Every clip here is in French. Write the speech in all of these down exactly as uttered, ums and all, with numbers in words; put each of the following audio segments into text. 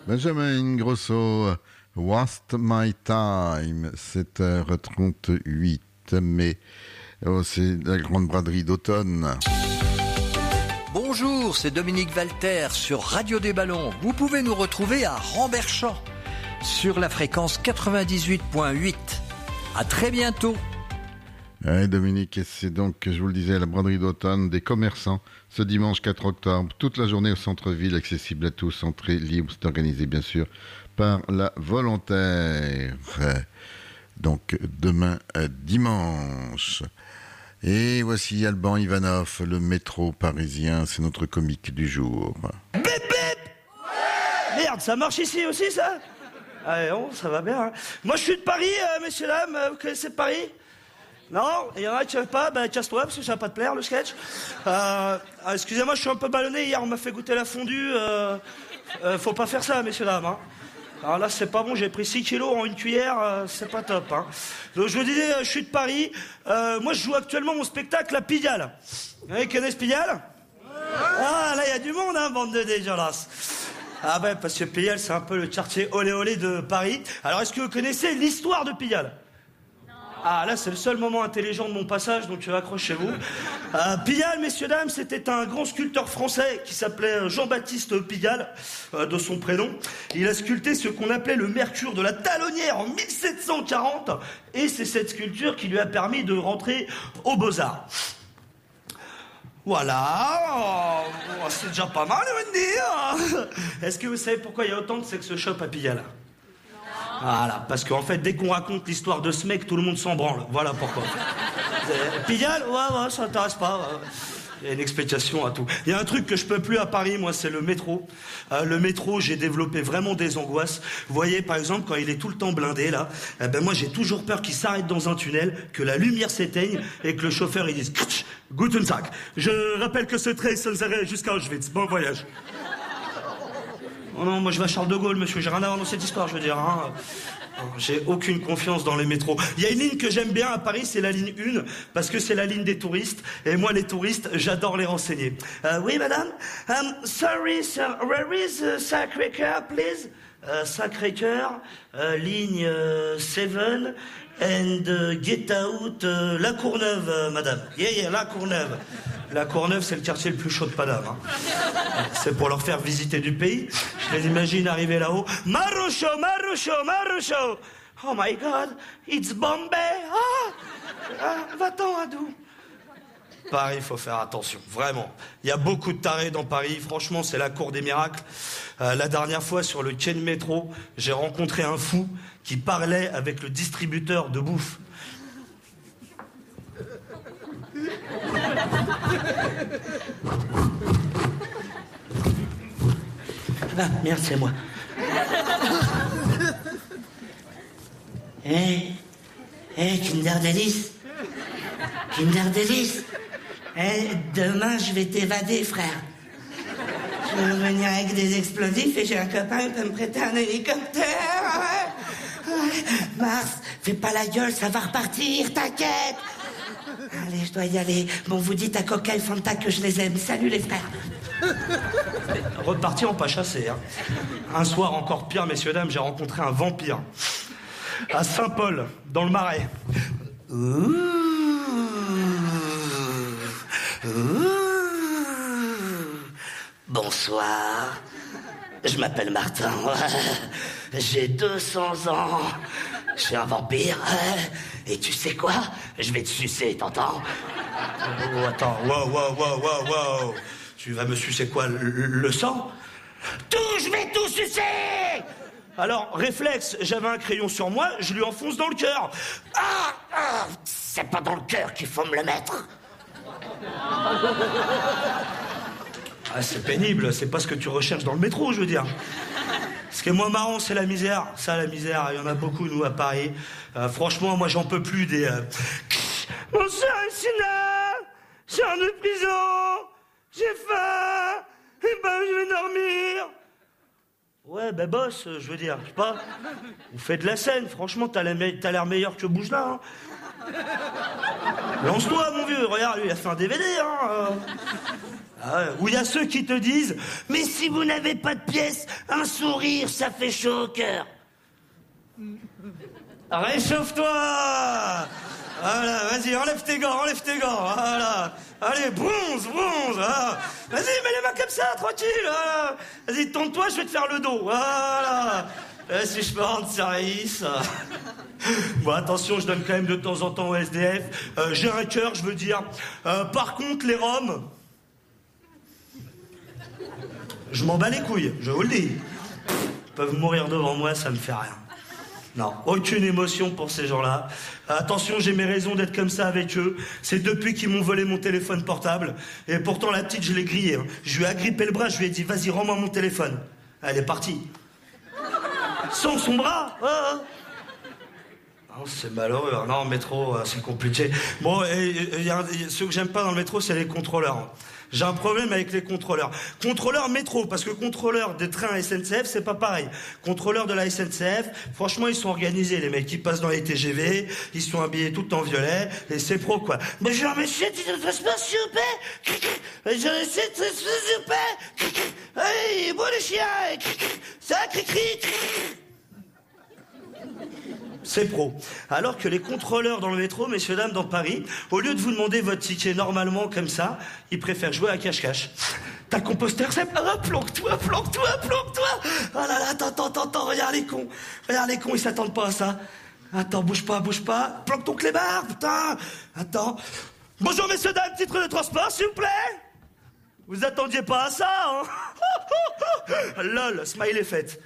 Benjamin Grosso, Waste My Time, sept heures trente-huit, mais oh, c'est la grande braderie d'automne. Bonjour, c'est Dominique Walter sur Radio des Ballons. Vous pouvez nous retrouver à Ramberchamp sur la fréquence quatre-vingt-dix-huit point huit. À très bientôt. Ouais, Dominique, c'est donc, je vous le disais, la braderie d'automne des commerçants ce dimanche quatre octobre, toute la journée au centre-ville, accessible à tous, entrée libre, c'est organisé bien sûr par la volontaire. Donc demain dimanche. Et voici Alban Ivanov, le métro parisien, c'est notre comique du jour. Bip bip ouais. Merde, ça marche ici aussi ça? Allez, bon, ça va bien. Hein. Moi je suis de Paris, euh, messieurs, dames, vous connaissez Paris? Non? Il y en a qui ne savent pas? Ben casse-toi parce que ça va pas te plaire le sketch. Euh, excusez-moi, je suis un peu ballonné, hier on m'a fait goûter la fondue. Euh, euh, faut pas faire ça, messieurs, dames. Hein. Alors là, c'est pas bon, j'ai pris six kilos en une cuillère, euh, c'est pas top. Hein. Donc je vous disais, euh, je suis de Paris. Euh, moi, je joue actuellement mon spectacle à Pigalle. Vous voyez, connaissez Pigalle? Ouais. Ah, là, il y a du monde, hein, bande de dégueulasses. Ah ben, parce que Pigalle, c'est un peu le quartier olé olé de Paris. Alors, est-ce que vous connaissez l'histoire de Pigalle? Ah, là, c'est le seul moment intelligent de mon passage, donc accrochez-vous. Euh, Pigalle, messieurs, dames, c'était un grand sculpteur français qui s'appelait Jean-Baptiste Pigalle, euh, de son prénom. Il a sculpté ce qu'on appelait le Mercure de la Talonnière en mille sept cent quarante, et c'est cette sculpture qui lui a permis de rentrer aux Beaux-Arts. Voilà, oh, c'est déjà pas mal, on va dire. Est-ce que vous savez pourquoi il y a autant de sex shop à Pigalle? Voilà, parce qu'en fait, dès qu'on raconte l'histoire de ce mec, tout le monde s'en branle. Voilà pourquoi. Pigalle, ouais, ouais, ça m'intéresse pas. Ouais. Il y a une explication à tout. Il y a un truc que je peux plus à Paris, moi, c'est le métro. Euh, le métro, j'ai développé vraiment des angoisses. Vous voyez, par exemple, quand il est tout le temps blindé, là, eh ben moi, j'ai toujours peur qu'il s'arrête dans un tunnel, que la lumière s'éteigne et que le chauffeur, il dise « Guten Tag. Je rappelle que ce train s'arrête jusqu'à Auschwitz. Bon voyage. » Oh non, moi je vais à Charles de Gaulle, monsieur, j'ai rien à voir dans cette histoire, je veux dire. Hein. J'ai aucune confiance dans les métros. Il y a une ligne que j'aime bien à Paris, c'est la ligne un, parce que c'est la ligne des touristes. Et moi, les touristes, j'adore les renseigner. Euh, oui, madame? um, Sorry, sir, where is uh, Sacré-Cœur, please? Uh, Sacré-Cœur, uh, ligne uh, sept, and uh, get out, uh, La Courneuve, uh, madame. Yeah, yeah, La Courneuve. La Courneuve, c'est le quartier le plus chaud de Paname. Hein. C'est pour leur faire visiter du pays. Je les imagine arriver là-haut. Maroucho, Maroucho, Maroucho. Oh my God, it's Bombay. Ah, ah va-t'en, Adou. Paris, il faut faire attention, vraiment. Il y a beaucoup de tarés dans Paris. Franchement, c'est la cour des miracles. Euh, la dernière fois, sur le quai de métro, j'ai rencontré un fou qui parlait avec le distributeur de bouffe. Ah, merde, c'est moi. Hé, hey, hé, hey, Kinder Delice. Kinder Delice. Hé, hey, demain, je vais t'évader, frère. Je vais venir avec des explosifs et j'ai un copain qui peut me prêter un hélicoptère. Ouais. Ouais. Mars, fais pas la gueule, ça va repartir, t'inquiète. Allez, je dois y aller. Bon, vous dites à Coca et Fanta que je les aime. Salut, les frères. Reparti en pas chassé. Hein. Un soir, encore pire, messieurs, dames, j'ai rencontré un vampire. À Saint-Paul, dans le Marais. Ouh. Ouh. Bonsoir. Je m'appelle Martin. J'ai deux cents ans. Je suis un vampire. Et tu sais quoi? Je vais te sucer, t'entends? Oh, attends, wow, wow, wow, wow, wow. Tu vas me sucer quoi? Le, le sang? Tout, je vais tout sucer! Alors, réflexe, j'avais un crayon sur moi, je lui enfonce dans le cœur. Ah, ah, c'est pas dans le cœur qu'il faut me le mettre. Ah, c'est pénible, c'est pas ce que tu recherches dans le métro, je veux dire. Ce qui est moins marrant, c'est la misère. Ça, la misère, il y en a beaucoup, nous, à Paris. Euh, franchement, moi, j'en peux plus des... Euh... Bonsoir, Sina. Je sors de prison. J'ai faim. Et ben, je vais dormir. Ouais, ben, boss, je veux dire, je sais pas. Vous faites de la scène. Franchement, t'as l'air me... meilleur que Bougelin. Hein. Lance-toi, mon vieux. Regarde, lui, il a fait un D V D, hein. euh. Ah ouais. Ou il y a ceux qui te disent « Mais si vous n'avez pas de pièces, un sourire, ça fait chaud au cœur. » Réchauffe-toi. Voilà, vas-y, enlève tes gants, enlève tes gants. Voilà. Allez, bronze, bronze. Voilà. Vas-y, mets les mains comme ça, tranquille. Voilà. Vas-y, tourne-toi, je vais te faire le dos. Voilà. Euh, si je peux rendre service. Bon, attention, je donne quand même de temps en temps au S D F. Euh, j'ai un cœur, je veux dire. Euh, par contre, les Roms, je m'en bats les couilles, je vous le dis. Ils peuvent mourir devant moi, ça me fait rien. Non, aucune émotion pour ces gens-là. Attention, j'ai mes raisons d'être comme ça avec eux. C'est depuis qu'ils m'ont volé mon téléphone portable. Et pourtant, la petite, je l'ai grillée. Hein. Je lui ai agrippé le bras, je lui ai dit, vas-y, rends-moi mon téléphone. Elle est partie. Sans son bras. Ah, ah. Oh, c'est malheureux. Non, métro, c'est compliqué. Bon, et, et, y a, y a, ce que j'aime pas dans le métro, c'est les contrôleurs. J'ai un problème avec les contrôleurs. Contrôleurs métro, parce que contrôleurs des trains S N C F, c'est pas pareil. Contrôleurs de la S N C F, franchement, ils sont organisés, les mecs. Ils passent dans les T G V, ils sont habillés tout en violet, et c'est pro, quoi. Bonjour, monsieur, tu te fasses pas, s'il vous plaît. Bonjour, monsieur, tu te fasses, s'il vous plaît. Hey, bon, le chien. Ça, cri-cri. C'est pro. Alors que les contrôleurs dans le métro, messieurs, dames, dans Paris, au lieu de vous demander votre ticket normalement comme ça, ils préfèrent jouer à cache-cache. T'as le composteur, c'est... Ah, planque-toi, planque-toi, planque-toi. Ah là là, attends, attends, attends, regarde les cons. Regarde les cons, ils s'attendent pas à ça. Attends, bouge pas, bouge pas. Planque ton clébard, putain. Attends. Bonjour, messieurs, dames, titre de transport, s'il vous plaît. Vous attendiez pas à ça, hein. Lol, smiley fait.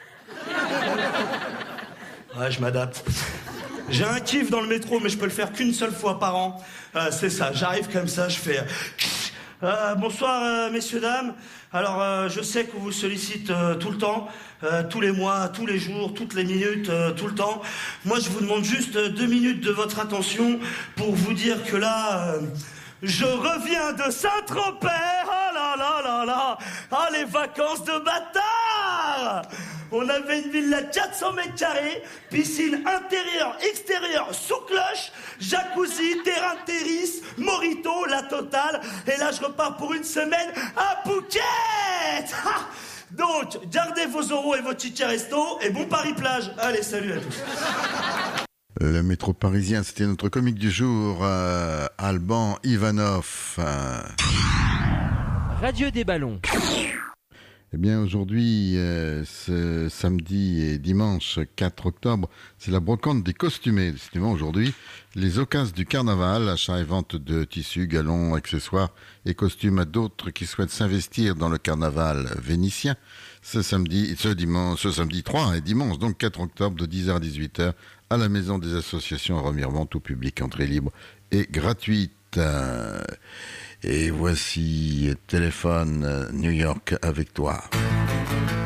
Ouais, je m'adapte. J'ai un kiff dans le métro, mais je peux le faire qu'une seule fois par an. Euh, c'est ça, j'arrive comme ça, je fais... Euh, bonsoir, euh, messieurs, dames. Alors, euh, je sais qu'on vous sollicite euh, tout le temps, euh, tous les mois, tous les jours, toutes les minutes, euh, tout le temps. Moi, je vous demande juste euh, deux minutes de votre attention pour vous dire que là... Euh, je reviens de Saint-Tropez. Oh là là là là. Ah, les vacances de bâtard. On avait une villa de quatre cents mètres carrés, piscine intérieure, extérieure, sous cloche, jacuzzi, terrain de tennis, morito, la totale. Et là, je repars pour une semaine à Phuket. Ha. Donc, gardez vos euros et vos tickets resto et bon Paris-Plage. Allez, salut à tous. Le métro parisien, c'était notre comique du jour, euh, Alban Ivanov. Euh... Radio des Ballons. Eh bien, aujourd'hui, euh, ce samedi et dimanche quatre octobre, c'est la brocante des costumés. Décidément, aujourd'hui, les occasions du carnaval, achat et vente de tissus, galons, accessoires et costumes à d'autres qui souhaitent s'investir dans le carnaval vénitien. Ce samedi, ce dimanche, ce samedi trois et dimanche, donc quatre octobre, de dix heures à dix-huit heures, à la Maison des Associations à Remiremont, tout public, entrée libre et gratuite. Et voici Téléphone New York avec toi.